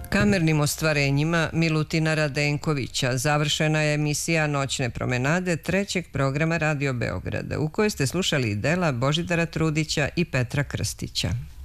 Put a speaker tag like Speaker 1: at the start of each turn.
Speaker 1: Kamernim ostvarenjima Milutina Radenkovića završena je emisija Noćne promenade trećeg programa Radio Beograda, u kojoj ste slušali dela Božidara Trudića i Petra Krstića.